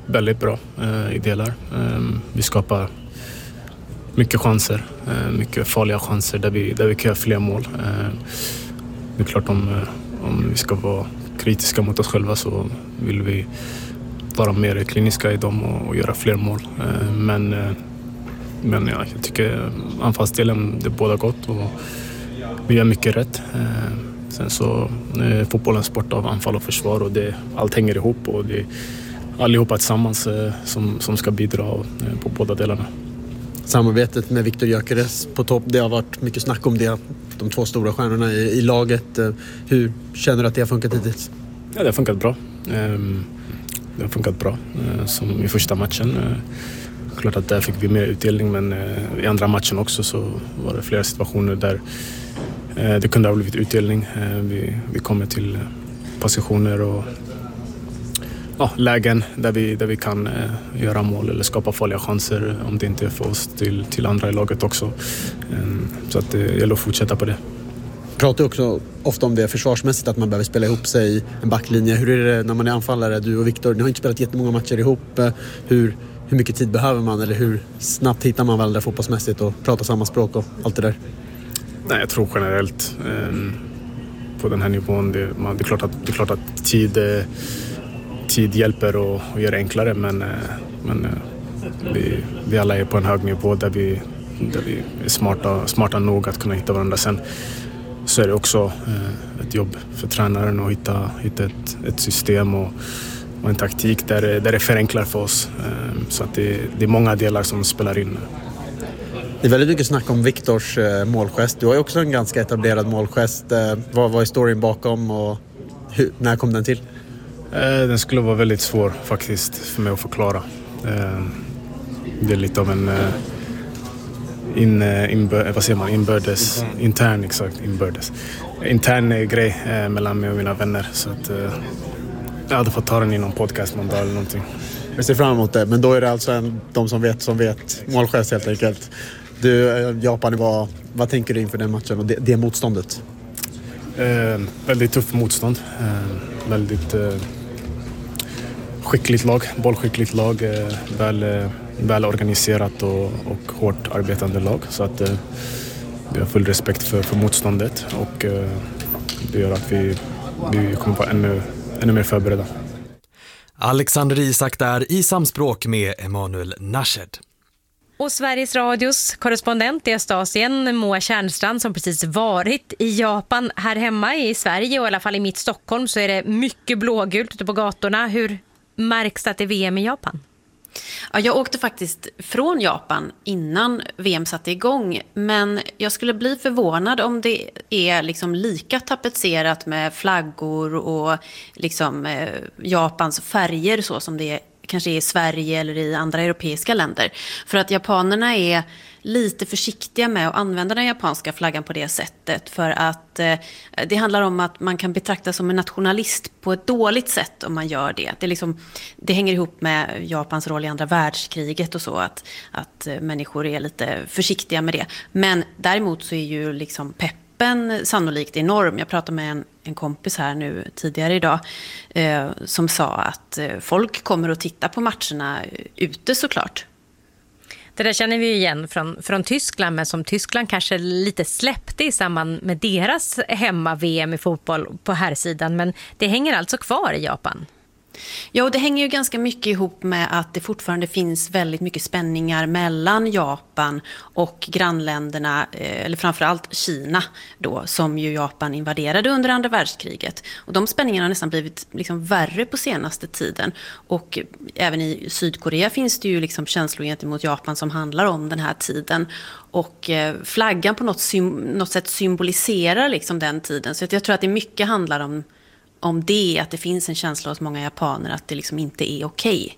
väldigt bra i delar. Vi skapar mycket chanser, mycket farliga chanser där vi kan göra fler mål. Det är klart om vi ska vara kritiska mot oss själva så vill vi vara mer kliniska i dem och göra fler mål. Men ja, jag tycker anfallsdelen det båda gott och vi gör mycket rätt. Sen så är fotbollen sport av anfall och försvar och allt hänger ihop och det är allihopa tillsammans som ska bidra på båda delarna. Samarbetet med Viktor Gyökeres på topp, det har varit mycket snack om det, de två stora stjärnorna i laget. Hur känner du att det har funkat hittills? Ja, det har funkat bra. Det har funkat bra som i första matchen. Klart att där fick vi mer utdelning, men i andra matchen också så var det flera situationer där det kunde ha blivit utdelning. Vi kommer till positioner och lägen där vi kan göra mål eller skapa farliga chanser om det inte är för oss till andra i laget också. Så att det gäller att fortsätta på det. Pratar också ofta om det försvarsmässigt att man behöver spela ihop sig i en backlinje. Hur är det när man är anfallare? Du och Viktor, ni har inte spelat jättemånga matcher ihop. Hur mycket tid behöver man eller hur snabbt hittar man varandra fotbollsmässigt och pratar samma språk och allt det där? Nej, jag tror generellt på den här nivån det är klart att tid hjälper och gör det enklare, men vi alla är på en hög nivå där vi är smarta nog att kunna hitta varandra. Sen så är det också ett jobb för tränaren att hitta ett system och en taktik där det förenklar för oss. Så att det är många delar som spelar in. Det är väldigt mycket snack om Viktors målgest. Du har ju också en ganska etablerad målgest. Vad är storyn bakom och när kom den till? Den skulle vara väldigt svår faktiskt för mig att förklara. Det är lite av en intern grej mellan mig och mina vänner. Så att jag hade fått ta den i någon podcast någon dag eller någonting. Jag ser fram emot det, men då är det alltså de som vet målgest helt enkelt. Du, Japan, vad tänker du inför den matchen och det motståndet? Väldigt tuff motstånd. Väldigt skickligt lag, bollskickligt lag, väl organiserat och hårt arbetande lag. Så att vi har full respekt för motståndet och det gör att vi kommer vara ännu mer förberedda. Alexander Isak där i samspråk med Emanuel Nashed. Och Sveriges Radios korrespondent i Östasien, Moa Tjärnstrand, som precis varit i Japan. Här hemma i Sverige och i alla fall i mitt Stockholm så är det mycket blågult ute på gatorna. Hur märks det att det är VM i Japan? Ja, jag åkte faktiskt från Japan innan VM satte igång, men jag skulle bli förvånad om det är liksom lika tapetserat med flaggor och liksom Japans färger så som det kanske är i Sverige eller i andra europeiska länder. För att japanerna är lite försiktiga med att använda den japanska flaggan på det sättet. För att det handlar om att man kan betraktas som en nationalist på ett dåligt sätt om man gör det. Det hänger ihop med Japans roll i andra världskriget och så. Att människor är lite försiktiga med det. Men däremot så är ju liksom peppen sannolikt enorm. Jag pratade med en kompis här nu tidigare idag som sa att folk kommer att titta på matcherna ute såklart. Det där känner vi ju igen från Tyskland, men som Tyskland kanske lite släppte i samband med deras hemma-VM i fotboll på här sidan. Men det hänger alltså kvar i Japan. Ja, och det hänger ju ganska mycket ihop med att det fortfarande finns väldigt mycket spänningar mellan Japan och grannländerna, eller framförallt Kina då, som ju Japan invaderade under andra världskriget. Och de spänningarna har nästan blivit liksom värre på senaste tiden. Och även i Sydkorea finns det ju liksom känslor gentemot Japan som handlar om den här tiden. Och flaggan på något sätt symboliserar liksom den tiden. Så jag tror att det mycket handlar om det, att det finns en känsla hos många japaner att det liksom inte är okej.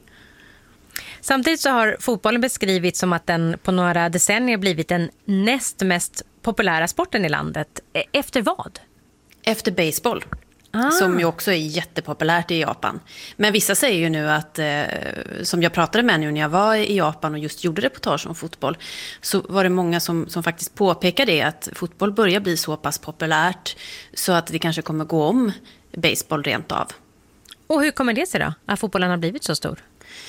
Samtidigt så har fotbollen beskrivits som att den på några decennier blivit den näst mest populära sporten i landet. Efter vad? Efter baseball. Som ju också är jättepopulärt i Japan. Men vissa säger ju nu att, som jag pratade med nu när jag var i Japan och just gjorde reportage om fotboll, så var det många som faktiskt påpekade det, att fotboll börjar bli så pass populärt så att det kanske kommer gå om baseball rent av. Och hur kommer det sig då, att fotbollen har blivit så stor?